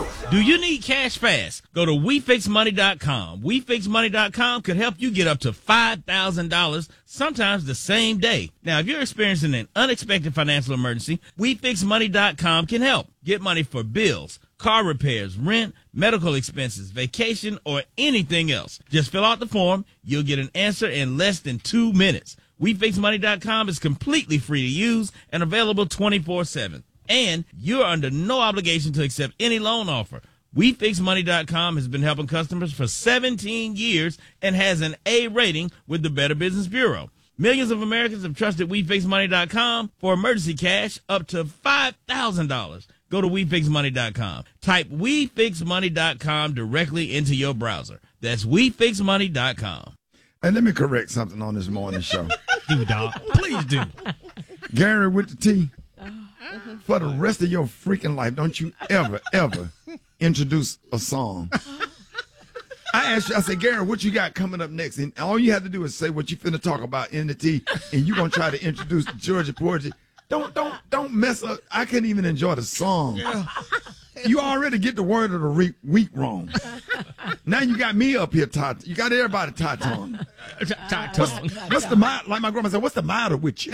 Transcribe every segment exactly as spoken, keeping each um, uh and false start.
Do you need cash fast? Go to we fix money dot com. we fix money dot com could help you get up to five thousand dollars, sometimes the same day. Now, if you're experiencing an unexpected financial emergency, we fix money dot com can help. Get money for bills, car repairs, rent, medical expenses, vacation, or anything else. Just fill out the form. You'll get an answer in less than two minutes. we fix money dot com is completely free to use and available twenty-four seven. And you're under no obligation to accept any loan offer. we fix money dot com has been helping customers for seventeen years and has an A rating with the Better Business Bureau. Millions of Americans have trusted we fix money dot com for emergency cash up to five thousand dollars. Go to we fix money dot com. Type we fix money dot com directly into your browser. That's we fix money dot com. And let me correct something on this morning show. Do, dog. Please do. Gary with the T. For the rest of your freaking life, don't you ever, ever introduce a song. I asked you, I said, Gary, what you got coming up next? And all you have to do is say what you finna talk about in the T, and you're going to try to introduce Georgia Porgy. Don't, don't, don't mess up. I couldn't even enjoy the song. Yeah. You already get the word of the re- week wrong. Now you got me up here, Tot. You got everybody Tot-tongue. What's, what's the matter? Like my grandma said, what's the matter with you?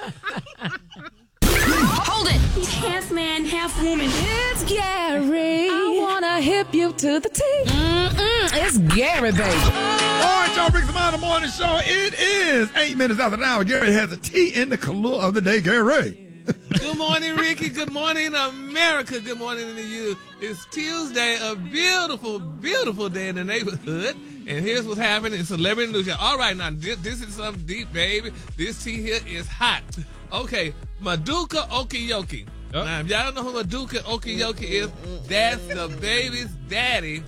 Hold it! He's half man, half woman. It's Gary. I wanna hip you to the T. Mm-mm, it's Gary, baby. All right, y'all, bring some on the morning show. It is eight minutes after the hour. Gary has a T in the color of the day. Gary. Good morning, Ricky. Good morning, America. Good morning to you. It's Tuesday, a beautiful, beautiful day in the neighborhood. And here's what's happening in celebrity news. All right, now, this, this is something deep, baby. This tea here is hot. Okay, Maduka Okiyoki. Oh. Now, if y'all don't know who Maduka Okiyoki is, that's the baby's daddy.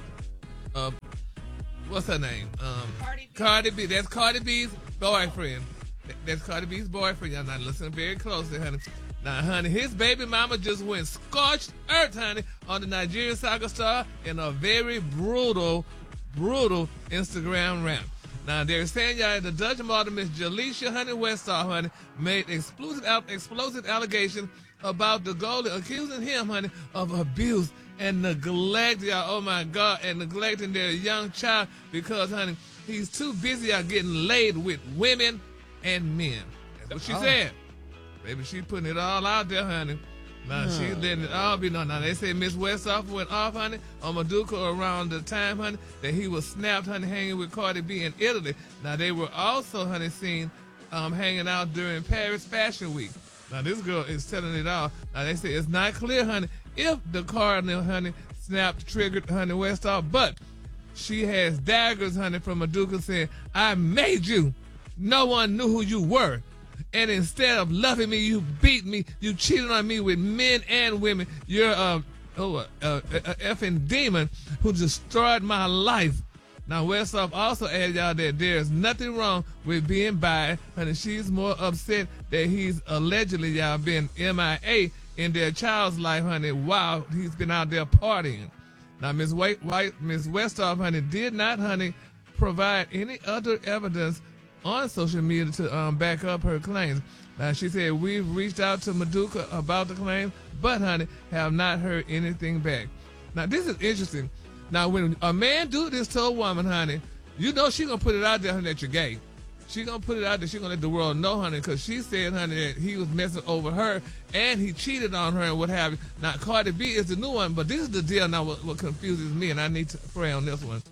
Uh, what's her name? Um, Cardi B. Cardi B. That's Cardi B's boyfriend. That's Cardi B's boyfriend. Y'all not listening very closely, honey. Now, honey, his baby mama just went scorched earth, honey, on the Nigerian soccer star in a very brutal, brutal Instagram rant. Now, they're saying, y'all, the Dutch model, Miss Jaleisha Honey Westall, honey, made explosive, explosive allegations about the goalie, accusing him, honey, of abuse and neglect, y'all, oh, my God, and neglecting their young child because, honey, he's too busy out getting laid with women and men. That's what she oh. said. Baby, she putting it all out there, honey. Now, hmm. she's letting it all be known. Now, they say Miss Westhoff went off, honey, on Maduka around the time, honey, that he was snapped, honey, hanging with Cardi B in Italy. Now, they were also, honey, seen um, hanging out during Paris Fashion Week. Now, this girl is telling it all. Now, they say it's not clear, honey, if the cardinal, honey, snapped, triggered, honey, Westhoff, but she has daggers, honey, from Maduka saying, I made you. No one knew who you were. And instead of loving me, you beat me. You cheated on me with men and women. You're a, oh, a, a, a effing demon who destroyed my life. Now, Westhoff also added y'all that there's nothing wrong with being bi, honey. She's more upset that he's allegedly, y'all, been M I A in their child's life, honey, while he's been out there partying. Now, Miss White, White, Miss Westhoff, honey, did not, honey, provide any other evidence on social media to um, back up her claims. Now, she said, we've reached out to Maduka about the claim, but, honey, have not heard anything back. Now, this is interesting. Now, when a man do this to a woman, honey, you know she going to put it out there, honey, that you're gay. She going to put it out there. She going to let the world know, honey, because she said, honey, that he was messing over her and he cheated on her and what have you. Now, Cardi B is the new one, but this is the deal now what, what confuses me, and I need to pray on this one.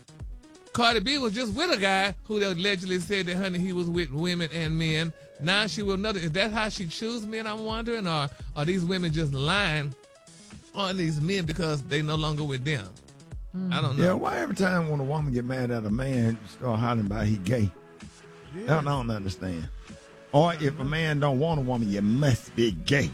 Cardi B was just with a guy who allegedly said that, honey, he was with women and men. Now she will know. Is that how she choose men, I'm wondering? Or are these women just lying on these men because they no longer with them? Mm. I don't know. Yeah, why every time when a woman get mad at a man, start hollering about he gay? Yeah. I don't understand. Or if a man don't want a woman, you must be gay.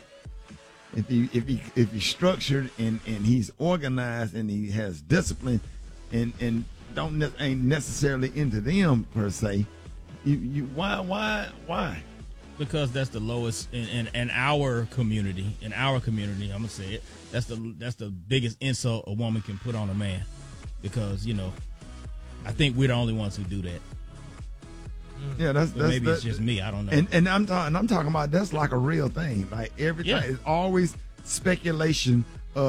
If he if he if he's structured and, and he's organized and he has discipline and and don't ne- ain't necessarily into them per se. You you why why why? Because that's the lowest in, in, in our community. In our community, I'm gonna say it. That's the that's the biggest insult a woman can put on a man. Because you know, I think we're the only ones who do that. Yeah, that's, that's maybe that, it's just me. I don't know. And and I'm talking I'm talking about that's like a real thing. Like every time, yeah. it's always speculation of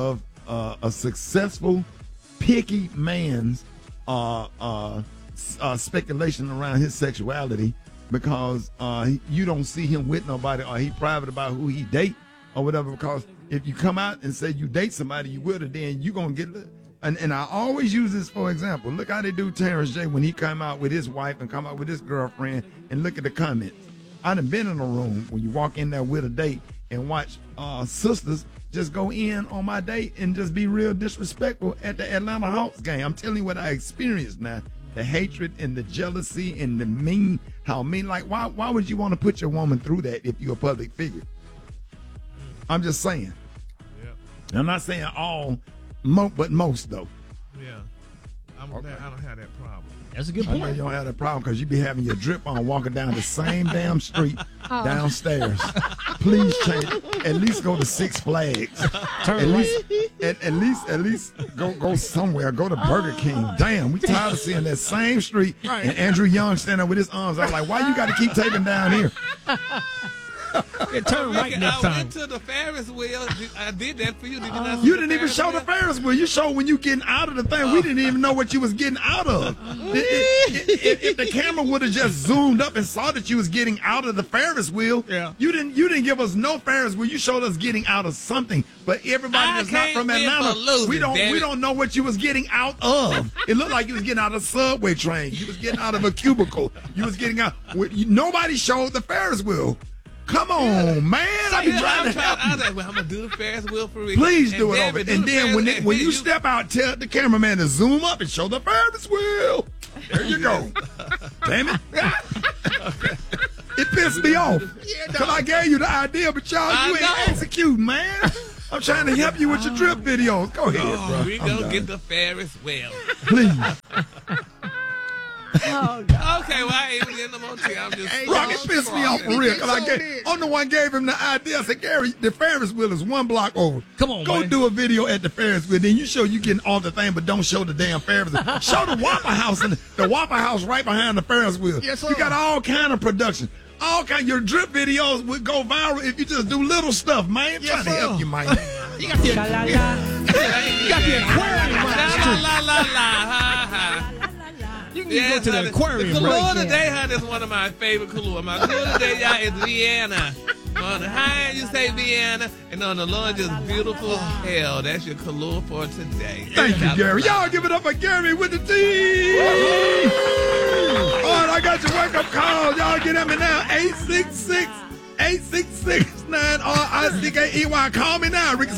uh, a successful, picky man's uh, uh, uh, speculation around his sexuality because uh, he, you don't see him with nobody or he private about who he date or whatever. Because if you come out and say you date somebody, you will, then you gonna get. And, and I always use this for example. Look how they do Terrence J when he come out with his wife and come out with his girlfriend, and look at the comments. I done been in a room when you walk in there with a date and watch uh, sisters just go in on my date and just be real disrespectful at the Atlanta Hawks game. I'm telling you what I experienced now. The hatred and the jealousy and the mean, how mean, like why why would you want to put your woman through that if you're a public figure? I'm just saying. Yep. I'm not saying all, mo- but most though. Yeah. I'm Okay. I don't have that problem. That's a good I know point. you don't have that problem because you be having your drip on walking down the same damn street downstairs. Please change. At least go to Six Flags. At least, at, at least, at least go go somewhere. Go to Burger King. Damn, we tired of seeing that same street and Andrew Young standing there with his arms out like, why you got to keep taping down here? Yeah, turn right Ricky, next I time. went to the Ferris wheel. I did that for you. Did you not see You the didn't even Ferris show the wheel? Ferris wheel. You showed when you getting out of the thing. We didn't even know what you was getting out of. If, if- if the camera would have just zoomed up and saw that you was getting out of the Ferris wheel, Yeah. you didn't. You didn't give us no Ferris wheel. You showed us getting out of something. But everybody I that's not can't from win Atlanta, for losing, we don't. damn We it. don't know what you was getting out of. It looked like you was getting out of a subway train. You was getting out of a cubicle. You was getting out. you- Nobody showed the Ferris wheel. Come on, man! I be Yeah, trying I'm to help I you. was like, well, I'm gonna do the Ferris wheel for Ricky. Please do it then over. we do And the then Ferris when wheel, it, when and you step out, tell the cameraman to zoom up and show the Ferris wheel. There you go. Damn it. It pissed me off. Because I gave you the idea, but y'all, I you ain't know. executing, man. I'm trying to help you with your drip videos. Go ahead, Oh, bro. we I'm gonna done. get the Ferris wheel. Please. Oh, God. Okay, well, I ain't even getting no more tea. I'm just Rock, it pissed me off for real. Because I gave, I'm the one gave him the idea. I said, Gary, the Ferris wheel is one block over. Come on, Go man. do a video at the Ferris wheel. Then you show you getting off the thing, but don't show the damn Ferris wheel. Show the Waffle House and the, the Waffle House right behind the Ferris wheel. Yes, sir. You got all kind of production. All kind. Your drip videos would go viral if you just do little stuff, man. Yes, Trying to sir. help you, man. You got the, you got the aquarium La right la street. la la la ha ha. You can Yes, go to the honey. aquarium The right Kahlua there. today, honey, is one of my favorite Kahlua. My Kahlua today, y'all, is Vienna. On the high end, you say Vienna, and on the low end, just beautiful hell. That's your Kahlua for today. Thank you, Gary. Y'all give it up for Gary with the T. All right, I got your wake up call. Y'all get at me now. eight six six, eight six six, nine R I C K E Y. Call me now, Ricky.